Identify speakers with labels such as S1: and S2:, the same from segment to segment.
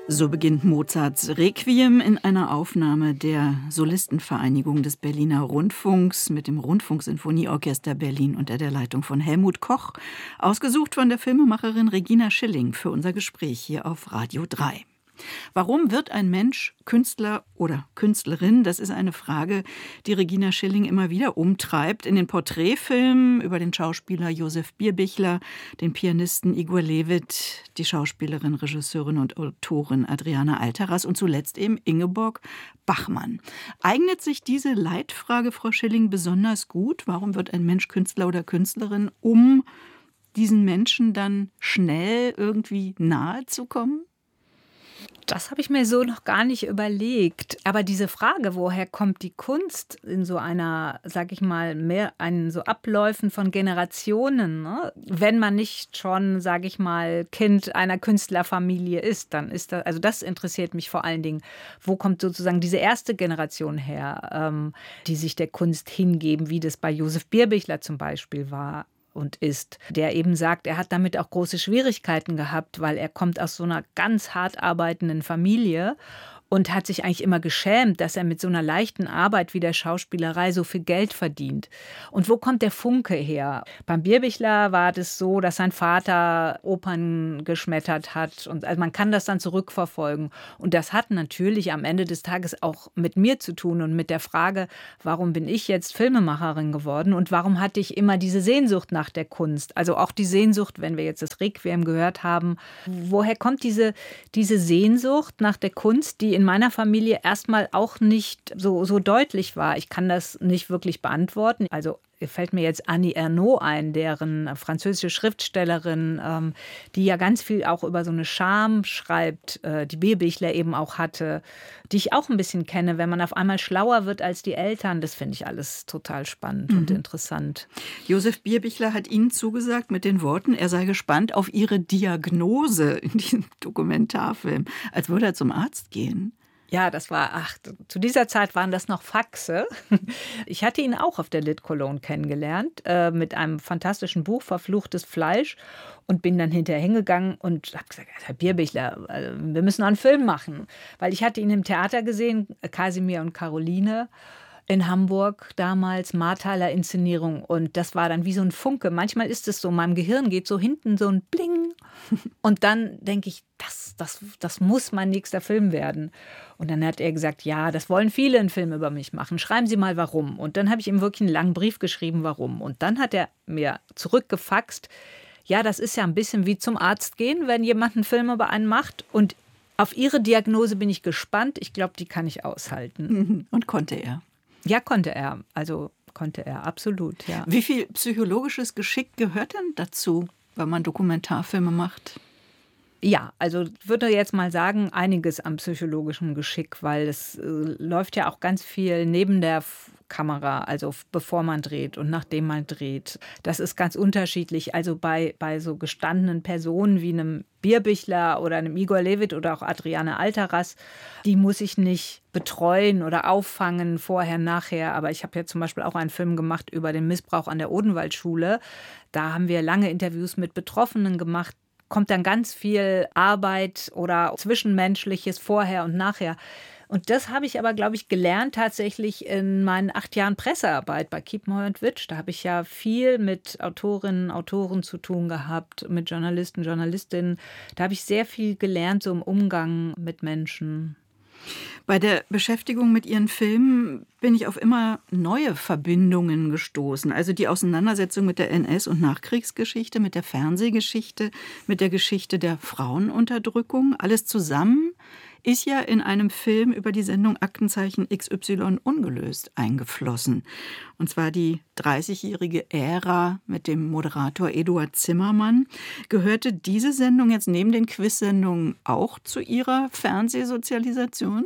S1: So beginnt Mozarts Requiem in einer Aufnahme der Solistenvereinigung des Berliner Rundfunks mit dem Rundfunksinfonieorchester Berlin unter der Leitung von Helmut Koch, ausgesucht von der Filmemacherin Regina Schilling für unser Gespräch hier auf Radio 3. Warum wird ein Mensch Künstler oder Künstlerin? Das ist eine Frage, die Regina Schilling immer wieder umtreibt. In den Porträtfilmen über den Schauspieler Josef Bierbichler, den Pianisten Igor Levit, die Schauspielerin, Regisseurin und Autorin Adriana Altaras und zuletzt eben Ingeborg Bachmann. Eignet sich diese Leitfrage, Frau Schilling, besonders gut? Warum wird ein Mensch Künstler oder Künstlerin, um diesen Menschen dann schnell irgendwie nahe zu kommen?
S2: Das habe ich mir so noch gar nicht überlegt. Aber diese Frage, woher kommt die Kunst in so einer, sag ich mal, mehr einen so Abläufen von Generationen, ne? Wenn man nicht schon, sag ich mal, Kind einer Künstlerfamilie ist, dann ist das, also das interessiert mich vor allen Dingen. Wo kommt sozusagen diese erste Generation her, die sich der Kunst hingeben, wie das bei Josef Bierbichler zum Beispiel war und ist, der eben sagt, er hat damit auch große Schwierigkeiten gehabt, weil er kommt aus so einer ganz hart arbeitenden Familie und hat sich eigentlich immer geschämt, dass er mit so einer leichten Arbeit wie der Schauspielerei so viel Geld verdient. Und wo kommt der Funke her? Beim Bierbichler war das so, dass sein Vater Opern geschmettert hat. Und also man kann das dann zurückverfolgen. Und das hat natürlich am Ende des Tages auch mit mir zu tun und mit der Frage, warum bin ich jetzt Filmemacherin geworden und warum hatte ich immer diese Sehnsucht nach der Kunst? Also auch die Sehnsucht, wenn wir jetzt das Requiem gehört haben, woher kommt diese Sehnsucht nach der Kunst, die in meiner Familie erstmal auch nicht so deutlich war. Ich kann das nicht wirklich beantworten. Also fällt mir jetzt Annie Ernaux ein, deren französische Schriftstellerin, die ja ganz viel auch über so eine Scham schreibt, die Bierbichler eben auch hatte, die ich auch ein bisschen kenne, wenn man auf einmal schlauer wird als die Eltern. Das finde ich alles total spannend und interessant.
S1: Josef Bierbichler hat Ihnen zugesagt mit den Worten, er sei gespannt auf Ihre Diagnose in diesem Dokumentarfilm, als würde er zum Arzt gehen.
S2: Ja, das war, zu dieser Zeit waren das noch Faxe. Ich hatte ihn auch auf der Lit Cologne kennengelernt, mit einem fantastischen Buch, Verfluchtes Fleisch, und bin dann hinterher hingegangen und habe gesagt, Herr Bierbichler, wir müssen einen Film machen. Weil ich hatte ihn im Theater gesehen, Kasimir und Caroline, in Hamburg damals, Marthaler Inszenierung, und das war dann wie so ein Funke. Manchmal ist es so, in meinem Gehirn geht so hinten so ein Bling und dann denke ich, das muss mein nächster Film werden. Und dann hat er gesagt, ja, das wollen viele einen Film über mich machen, schreiben Sie mal warum. Und dann habe ich ihm wirklich einen langen Brief geschrieben, warum. Und dann hat er mir zurückgefaxt, ja, das ist ja ein bisschen wie zum Arzt gehen, wenn jemand einen Film über einen macht, und auf Ihre Diagnose bin ich gespannt, ich glaube, die kann ich aushalten.
S1: Und konnte er?
S2: Ja, konnte er. Also konnte er, absolut, ja.
S1: Wie viel psychologisches Geschick gehört denn dazu, wenn man Dokumentarfilme macht?
S2: Ja, also ich würde jetzt mal sagen, einiges an psychologischem Geschick, weil es läuft ja auch ganz viel neben der Kamera, also bevor man dreht und nachdem man dreht. Das ist ganz unterschiedlich. Also bei so gestandenen Personen wie einem Bierbichler oder einem Igor Levit oder auch Adriana Altaras, die muss ich nicht betreuen oder auffangen, vorher, nachher. Aber ich habe ja zum Beispiel auch einen Film gemacht über den Missbrauch an der Odenwaldschule. Da haben wir lange Interviews mit Betroffenen gemacht. Kommt dann ganz viel Arbeit oder Zwischenmenschliches vorher und nachher. Und das habe ich aber, glaube ich, gelernt tatsächlich in meinen 8 Jahren Pressearbeit bei Kiepenheuer und Witsch. Da habe ich ja viel mit Autorinnen, Autoren zu tun gehabt, mit Journalisten, Journalistinnen. Da habe ich sehr viel gelernt, so im Umgang mit Menschen.
S1: Bei der Beschäftigung mit Ihren Filmen bin ich auf immer neue Verbindungen gestoßen. Also die Auseinandersetzung mit der NS- und Nachkriegsgeschichte, mit der Fernsehgeschichte, mit der Geschichte der Frauenunterdrückung. Alles zusammen ist ja in einem Film über die Sendung Aktenzeichen XY ungelöst eingeflossen. Und zwar die 30-jährige Ära mit dem Moderator Eduard Zimmermann. Gehörte diese Sendung jetzt neben den Quiz-Sendungen auch zu Ihrer Fernsehsozialisation?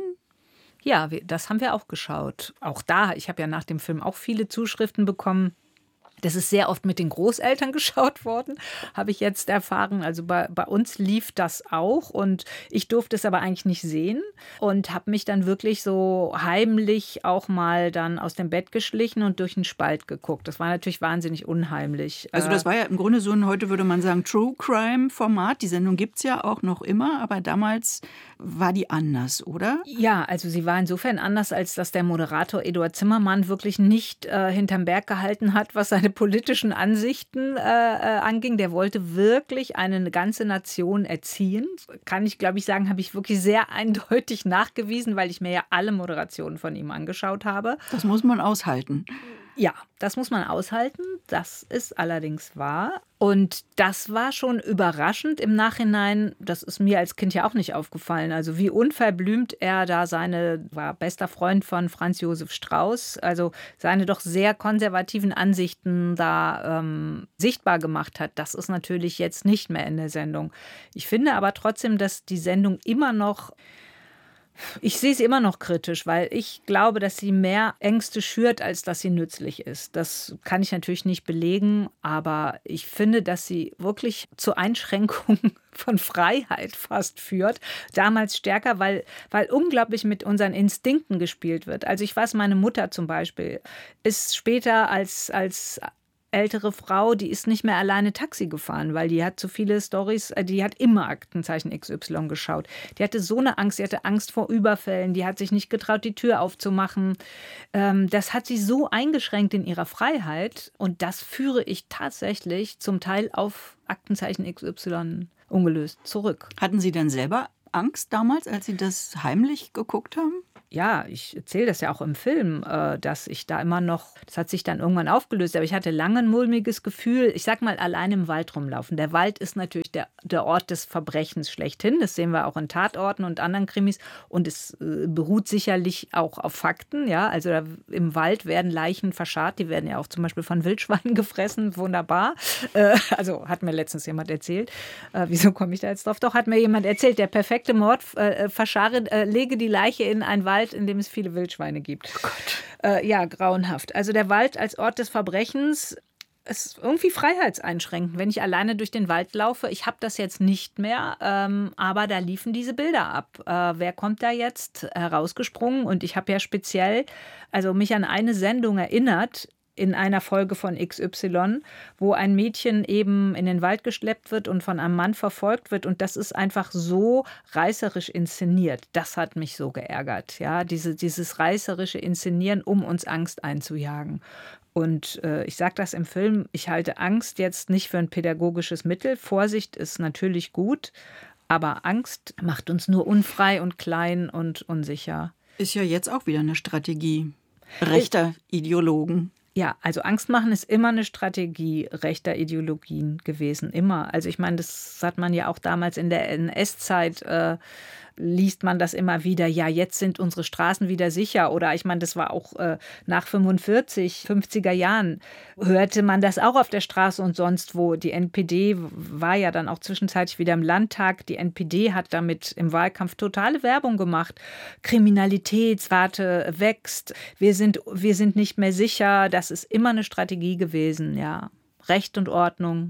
S2: Ja, das haben wir auch geschaut. Auch da, ich habe ja nach dem Film auch viele Zuschriften bekommen. Das ist sehr oft mit den Großeltern geschaut worden, habe ich jetzt erfahren. Also bei uns lief das auch und ich durfte es aber eigentlich nicht sehen. und habe mich dann wirklich so heimlich auch mal dann aus dem Bett geschlichen und durch einen Spalt geguckt. Das war natürlich wahnsinnig unheimlich.
S1: Also das war ja im Grunde so ein, heute würde man sagen, True-Crime-Format. Die Sendung gibt es ja auch noch immer, aber damals war die anders, oder?
S2: Ja, also sie war insofern anders, als dass der Moderator Eduard Zimmermann wirklich nicht hinterm Berg gehalten hat, was seine politischen Ansichten anging. Der wollte wirklich eine ganze Nation erziehen. Kann ich, glaube ich, sagen, habe ich wirklich sehr eindeutig nachgewiesen, weil ich mir ja alle Moderationen von ihm angeschaut habe.
S1: Das muss man aushalten.
S2: Ja, das muss man aushalten. Das ist allerdings wahr. Und das war schon überraschend im Nachhinein. Das ist mir als Kind ja auch nicht aufgefallen. Also wie unverblümt er da war bester Freund von Franz Josef Strauß, also seine doch sehr konservativen Ansichten da sichtbar gemacht hat. Das ist natürlich jetzt nicht mehr in der Sendung. Ich finde aber trotzdem, dass die Sendung ich sehe sie immer noch kritisch, weil ich glaube, dass sie mehr Ängste schürt, als dass sie nützlich ist. Das kann ich natürlich nicht belegen, aber ich finde, dass sie wirklich zur Einschränkung von Freiheit fast führt. Damals stärker, weil unglaublich mit unseren Instinkten gespielt wird. Also ich weiß, meine Mutter zum Beispiel ist später als ältere Frau, die ist nicht mehr alleine Taxi gefahren, weil die hat so viele Storys, die hat immer Aktenzeichen XY geschaut. Die hatte so eine Angst, die hatte Angst vor Überfällen, die hat sich nicht getraut, die Tür aufzumachen. Das hat sie so eingeschränkt in ihrer Freiheit und das führe ich tatsächlich zum Teil auf Aktenzeichen XY ungelöst zurück.
S1: Hatten Sie denn selber Angst damals, als Sie das heimlich geguckt haben?
S2: Ja, ich erzähle das ja auch im Film, dass ich da immer noch, das hat sich dann irgendwann aufgelöst, aber ich hatte lange ein mulmiges Gefühl, ich sag mal, allein im Wald rumlaufen. Der Wald ist natürlich der Ort des Verbrechens schlechthin, das sehen wir auch in Tatorten und anderen Krimis und es beruht sicherlich auch auf Fakten, ja, also im Wald werden Leichen verscharrt, die werden ja auch zum Beispiel von Wildschweinen gefressen, wunderbar, also hat mir letztens jemand erzählt, wieso komme ich da jetzt drauf? Doch, hat mir jemand erzählt, der perfekte Mord, lege die Leiche in ein Wald, in dem es viele Wildschweine gibt.
S1: Oh Gott.
S2: Ja, grauenhaft. Also der Wald als Ort des Verbrechens ist irgendwie freiheitseinschränkend, wenn ich alleine durch den Wald laufe. Ich habe das jetzt nicht mehr, aber da liefen diese Bilder ab. Wer kommt da jetzt herausgesprungen? Und ich habe ja speziell mich an eine Sendung erinnert, in einer Folge von XY, wo ein Mädchen eben in den Wald geschleppt wird und von einem Mann verfolgt wird. Und das ist einfach so reißerisch inszeniert. Das hat mich so geärgert. Ja, dieses reißerische Inszenieren, um uns Angst einzujagen. Und ich sage das im Film, ich halte Angst jetzt nicht für ein pädagogisches Mittel. Vorsicht ist natürlich gut, aber Angst macht uns nur unfrei und klein und unsicher.
S1: Ist ja jetzt auch wieder eine Strategie rechter Ideologen.
S2: Ja, also Angst machen ist immer eine Strategie rechter Ideologien gewesen, immer. Also ich meine, das hat man ja auch damals in der NS-Zeit, liest man das immer wieder, ja, jetzt sind unsere Straßen wieder sicher. Oder ich meine, das war auch nach 45, 50er Jahren, hörte man das auch auf der Straße und sonst wo. Die NPD war ja dann auch zwischenzeitlich wieder im Landtag. Die NPD hat damit im Wahlkampf totale Werbung gemacht. Kriminalitätsrate wächst, wir sind nicht mehr sicher. Das ist immer eine Strategie gewesen, ja. Recht und Ordnung.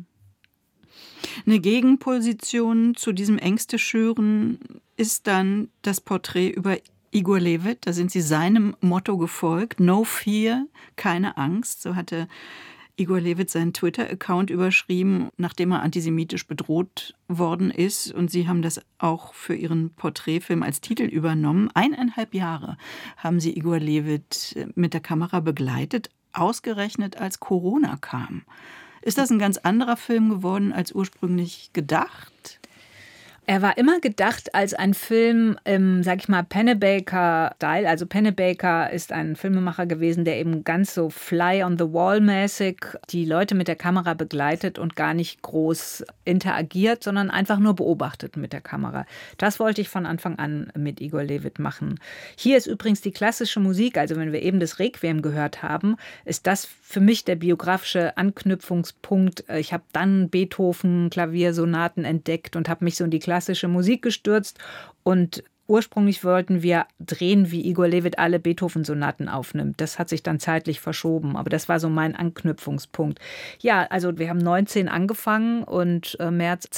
S1: Eine Gegenposition zu diesem Ängste-Schüren ist dann das Porträt über Igor Levit. Da sind Sie seinem Motto gefolgt. No fear, keine Angst. So hatte Igor Levit seinen Twitter-Account überschrieben, nachdem er antisemitisch bedroht worden ist. Und Sie haben das auch für Ihren Porträtfilm als Titel übernommen. 1,5 Jahre haben Sie Igor Levit mit der Kamera begleitet, ausgerechnet als Corona kam. Ist das ein ganz anderer Film geworden als ursprünglich gedacht?
S2: Er war immer gedacht als ein Film im, sag ich mal, Pennebaker-Style. Also Pennebaker ist ein Filmemacher gewesen, der eben ganz so Fly-on-the-Wall-mäßig die Leute mit der Kamera begleitet und gar nicht groß interagiert, sondern einfach nur beobachtet mit der Kamera. Das wollte ich von Anfang an mit Igor Levit machen. Hier ist übrigens die klassische Musik, also wenn wir eben das Requiem gehört haben, ist das für mich der biografische Anknüpfungspunkt. Ich habe dann Beethoven, Klaviersonaten entdeckt und habe mich so in die klassische Musik gestürzt und Ursprünglich wollten wir drehen, wie Igor Levit alle Beethoven-Sonaten aufnimmt. Das hat sich dann zeitlich verschoben, aber das war so mein Anknüpfungspunkt. Ja, also wir haben 19 angefangen und März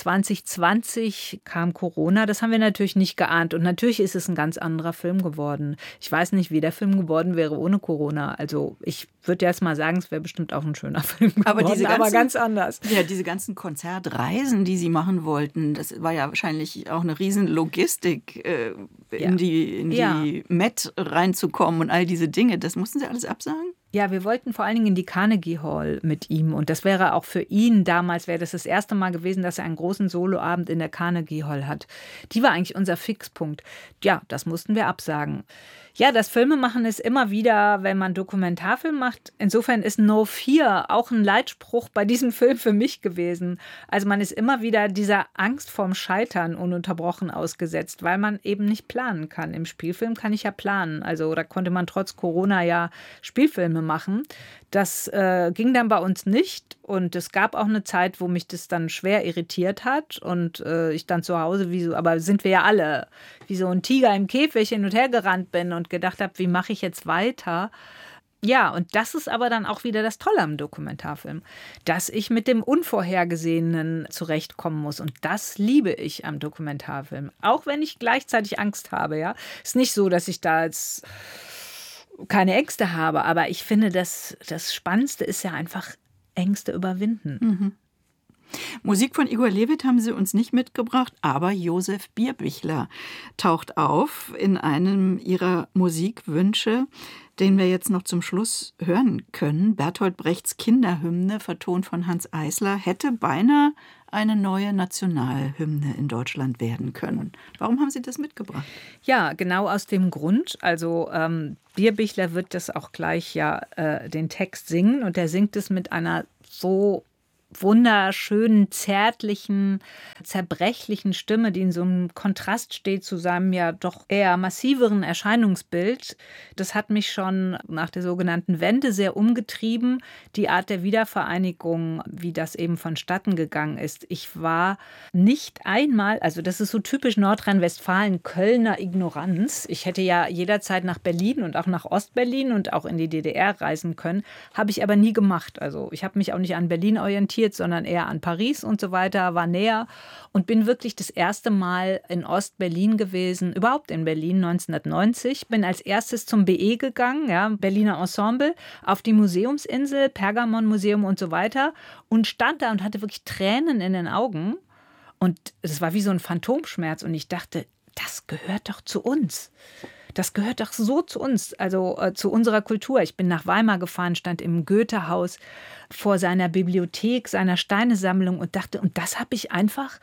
S2: 2020 kam Corona. Das haben wir natürlich nicht geahnt und natürlich ist es ein ganz anderer Film geworden. Ich weiß nicht, wie der Film geworden wäre ohne Corona. Also ich würde jetzt mal sagen, es wäre bestimmt auch ein schöner Film geworden, aber ganz anders.
S1: Ja, diese ganzen Konzertreisen, die Sie machen wollten, das war ja wahrscheinlich auch eine riesen Logistik, in die Met reinzukommen und all diese Dinge. Das mussten Sie alles absagen?
S2: Ja, wir wollten vor allen Dingen in die Carnegie Hall mit ihm. Und das wäre auch für ihn damals, wäre das erste Mal gewesen, dass er einen großen Soloabend in der Carnegie Hall hat. Die war eigentlich unser Fixpunkt. Ja, das mussten wir absagen. Ja, das Filmemachen ist immer wieder, wenn man Dokumentarfilm macht. Insofern ist No Fear auch ein Leitspruch bei diesem Film für mich gewesen. Also man ist immer wieder dieser Angst vorm Scheitern ununterbrochen ausgesetzt, weil man eben nicht planen kann. Im Spielfilm kann ich ja planen. Also da konnte man trotz Corona ja Spielfilme machen. Das ging dann bei uns nicht und es gab auch eine Zeit, wo mich das dann schwer irritiert hat und ich dann zu Hause, aber sind wir ja alle, wie so ein Tiger im Käfig hin und her gerannt bin und gedacht habe, wie mache ich jetzt weiter? Ja, und das ist aber dann auch wieder das Tolle am Dokumentarfilm, dass ich mit dem Unvorhergesehenen zurechtkommen muss. Und das liebe ich am Dokumentarfilm. Auch wenn ich gleichzeitig Angst habe, ja. Ist nicht so, dass ich da jetzt keine Ängste habe, aber ich finde, das Spannendste ist ja einfach Ängste überwinden.
S1: Mhm. Musik von Igor Levit haben Sie uns nicht mitgebracht, aber Josef Bierbichler taucht auf in einem Ihrer Musikwünsche, den wir jetzt noch zum Schluss hören können. Bertolt Brechts Kinderhymne, vertont von Hanns Eisler, hätte beinahe eine neue Nationalhymne in Deutschland werden können. Warum haben Sie das mitgebracht?
S2: Ja, genau aus dem Grund. Also Bierbichler wird das auch gleich den Text singen und er singt es mit einer so wunderschönen, zärtlichen, zerbrechlichen Stimme, die in so einem Kontrast steht zu seinem ja doch eher massiveren Erscheinungsbild. Das hat mich schon nach der sogenannten Wende sehr umgetrieben, die Art der Wiedervereinigung, wie das eben vonstatten gegangen ist. Ich war nicht einmal, also das ist so typisch Nordrhein-Westfalen, Kölner Ignoranz. Ich hätte ja jederzeit nach Berlin und auch nach Ostberlin und auch in die DDR reisen können, habe ich aber nie gemacht. Also ich habe mich auch nicht an Berlin orientiert, sondern eher an Paris und so weiter, war näher und bin wirklich das erste Mal in Ostberlin gewesen, überhaupt in Berlin 1990. Bin als erstes zum BE gegangen, ja, Berliner Ensemble, auf die Museumsinsel, Pergamon-Museum und so weiter und stand da und hatte wirklich Tränen in den Augen und es war wie so ein Phantomschmerz und ich dachte, das gehört doch zu uns. Das gehört doch so zu uns, also zu unserer Kultur. Ich bin nach Weimar gefahren, stand im Goethe-Haus vor seiner Bibliothek, seiner Steinesammlung und dachte, und das habe ich einfach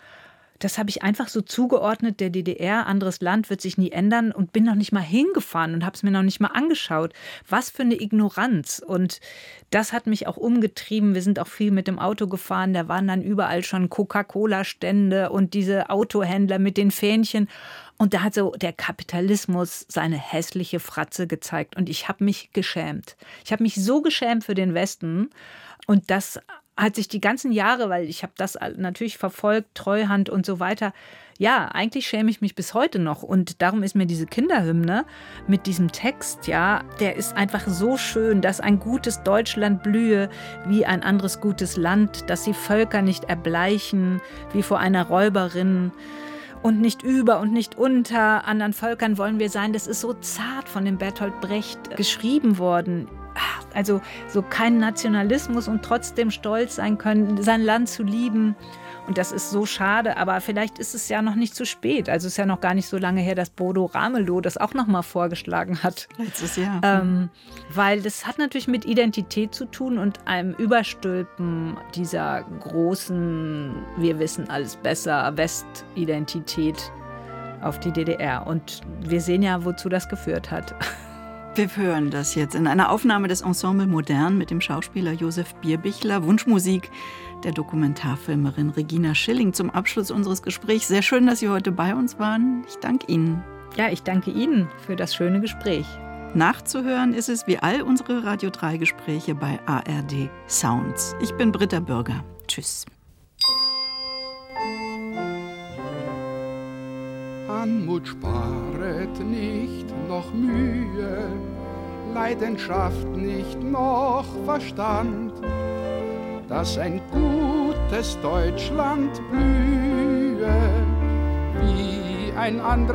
S2: so zugeordnet, der DDR, anderes Land wird sich nie ändern und bin noch nicht mal hingefahren und habe es mir noch nicht mal angeschaut. Was für eine Ignoranz. Und das hat mich auch umgetrieben. Wir sind auch viel mit dem Auto gefahren. Da waren dann überall schon Coca-Cola-Stände und diese Autohändler mit den Fähnchen. Und da hat so der Kapitalismus seine hässliche Fratze gezeigt. Und ich habe mich geschämt. Ich habe mich so geschämt für den Westen. Und das hat sich die ganzen Jahre, weil ich habe das natürlich verfolgt, Treuhand und so weiter. Ja, eigentlich schäme ich mich bis heute noch. Und darum ist mir diese Kinderhymne mit diesem Text, ja, der ist einfach so schön, dass ein gutes Deutschland blühe wie ein anderes gutes Land, dass die Völker nicht erbleichen wie vor einer Räuberin. Und nicht über und nicht unter anderen Völkern wollen wir sein. Das ist so zart von dem Bertolt Brecht geschrieben worden. Also so kein Nationalismus und trotzdem stolz sein können, sein Land zu lieben. Und das ist so schade, aber vielleicht ist es ja noch nicht zu spät. Also es ist ja noch gar nicht so lange her, dass Bodo Ramelow das auch noch mal vorgeschlagen hat.
S1: Letztes Jahr.
S2: Weil das hat natürlich mit Identität zu tun und einem Überstülpen dieser großen, wir wissen alles besser, Westidentität auf die DDR. Und wir sehen ja, wozu das geführt hat.
S1: Wir hören das jetzt in einer Aufnahme des Ensemble Modern mit dem Schauspieler Josef Bierbichler. Wunschmusik der Dokumentarfilmerin Regina Schilling zum Abschluss unseres Gesprächs. Sehr schön, dass Sie heute bei uns waren. Ich danke Ihnen.
S2: Ja, ich danke Ihnen für das schöne Gespräch.
S1: Nachzuhören ist es wie all unsere Radio 3 Gespräche bei ARD Sounds. Ich bin Britta Bürger. Tschüss.
S3: Anmut sparet nicht noch Mühe, Leidenschaft nicht noch Verstand, dass ein gutes Deutschland blühe, wie ein anderes